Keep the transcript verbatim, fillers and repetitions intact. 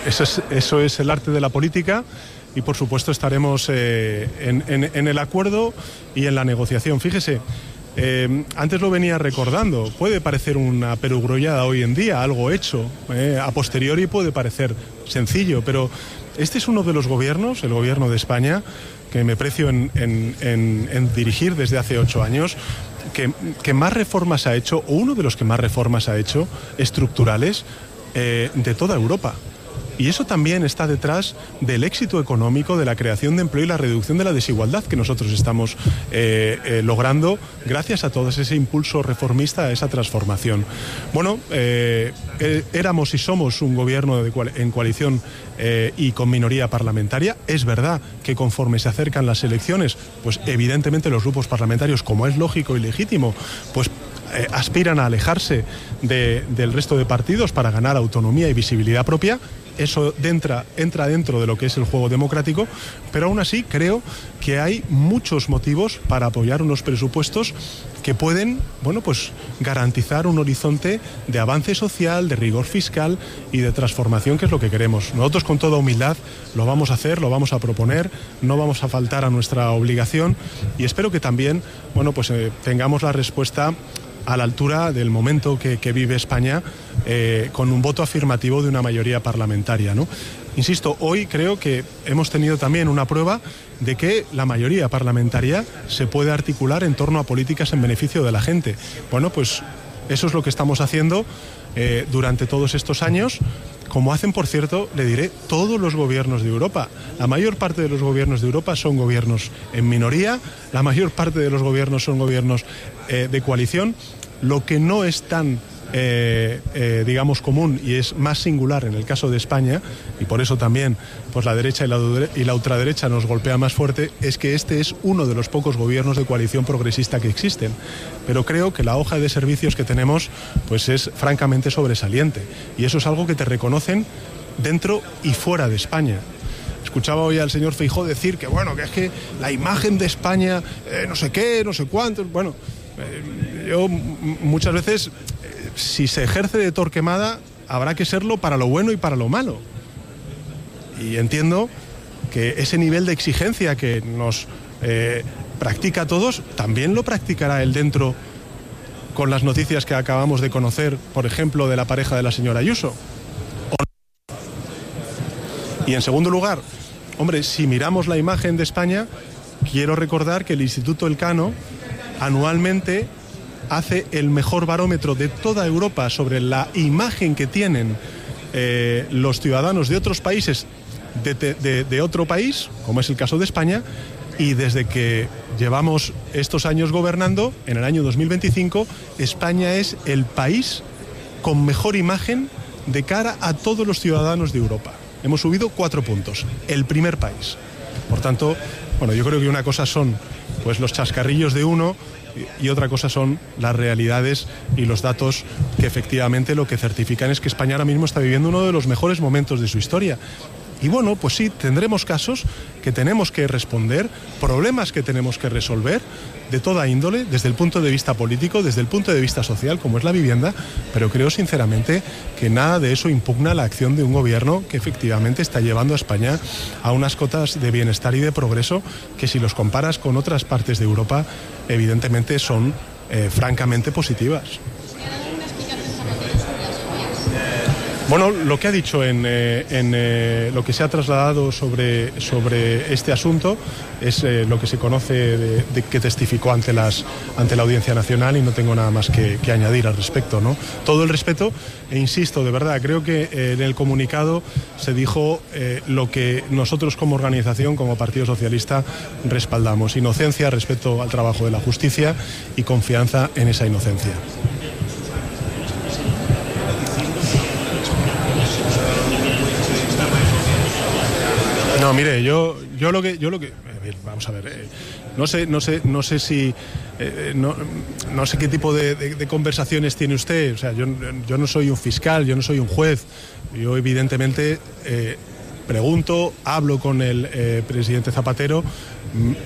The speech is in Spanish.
eso es, eso es el arte de la política. Y por supuesto estaremos eh, en, en, en el acuerdo y en la negociación. Fíjese, eh, antes lo venía recordando, puede parecer una perogrullada hoy en día, algo hecho, eh, a posteriori puede parecer sencillo, pero este es uno de los gobiernos, el gobierno de España, que me precio en, en, en, en dirigir desde hace ocho años, que, que más reformas ha hecho, o uno de los que más reformas ha hecho, estructurales, eh, de toda Europa. Y eso también está detrás del éxito económico, de la creación de empleo y la reducción de la desigualdad que nosotros estamos eh, eh, logrando gracias a todo ese impulso reformista, a esa transformación. Bueno, eh, eh, éramos y somos un gobierno de cual, en coalición eh, y con minoría parlamentaria. Es verdad que conforme se acercan las elecciones, pues evidentemente los grupos parlamentarios, como es lógico y legítimo, pues eh, aspiran a alejarse de, del resto de partidos para ganar autonomía y visibilidad propia. Eso entra, entra dentro de lo que es el juego democrático, pero aún así creo que hay muchos motivos para apoyar unos presupuestos que pueden, bueno, pues garantizar un horizonte de avance social, de rigor fiscal y de transformación, que es lo que queremos. Nosotros con toda humildad lo vamos a hacer, lo vamos a proponer, no vamos a faltar a nuestra obligación y espero que también, bueno, pues eh, tengamos la respuesta a la altura del momento que, que vive España, eh, con un voto afirmativo de una mayoría parlamentaria, ¿no? Insisto, hoy creo que hemos tenido también una prueba de que la mayoría parlamentaria se puede articular en torno a políticas en beneficio de la gente. Bueno, pues eso es lo que estamos haciendo eh, durante todos estos años, como hacen, por cierto, le diré, todos los gobiernos de Europa. La mayor parte de los gobiernos de Europa son gobiernos en minoría, la mayor parte de los gobiernos son gobiernos eh, de coalición. Lo que no es tan, eh, eh, digamos, común y es más singular en el caso de España, y por eso también pues la derecha y la, y la ultraderecha nos golpea más fuerte, es que este es uno de los pocos gobiernos de coalición progresista que existen. Pero creo que la hoja de servicios que tenemos pues es francamente sobresaliente, y eso es algo que te reconocen dentro y fuera de España. Escuchaba hoy al señor Feijóo decir que bueno, que es que la imagen de España, eh, no sé qué, no sé cuántos, bueno... Yo muchas veces, si se ejerce de Torquemada, habrá que serlo para lo bueno y para lo malo. Y entiendo que ese nivel de exigencia que nos eh, practica a todos, también lo practicará él dentro con las noticias que acabamos de conocer, por ejemplo, de la pareja de la señora Ayuso. Y en segundo lugar, hombre, si miramos la imagen de España, quiero recordar que el Instituto Elcano anualmente hace el mejor barómetro de toda Europa sobre la imagen que tienen eh, los ciudadanos de otros países, de, de, de otro país, como es el caso de España, y desde que llevamos estos años gobernando, en el año dos mil veinticinco, España es el país con mejor imagen de cara a todos los ciudadanos de Europa. Hemos subido cuatro puntos, el primer país. Por tanto, bueno, yo creo que una cosa son pues los chascarrillos de uno y otra cosa son las realidades y los datos que efectivamente lo que certifican es que España ahora mismo está viviendo uno de los mejores momentos de su historia. Y bueno, pues sí, tendremos casos que tenemos que responder, problemas que tenemos que resolver de toda índole, desde el punto de vista político, desde el punto de vista social, como es la vivienda, pero creo sinceramente que nada de eso impugna la acción de un gobierno que efectivamente está llevando a España a unas cotas de bienestar y de progreso que, si los comparas con otras partes de Europa, evidentemente son eh, francamente positivas. Bueno, lo que ha dicho en, eh, en eh, lo que se ha trasladado sobre, sobre este asunto es eh, lo que se conoce de, de que testificó ante, las, ante la Audiencia Nacional, y no tengo nada más que, que añadir al respecto, ¿no? Todo el respeto, e insisto, de verdad, creo que eh, en el comunicado se dijo eh, lo que nosotros como organización, como Partido Socialista, respaldamos: inocencia, respeto al trabajo de la justicia y confianza en esa inocencia. No, mire, yo, yo lo que, yo lo que, a ver, vamos a ver, eh, no sé, no sé, no sé si, eh, no, no sé qué tipo de, de, de conversaciones tiene usted. O sea, yo, yo no soy un fiscal, yo no soy un juez. Yo evidentemente eh, pregunto, hablo con el eh, presidente Zapatero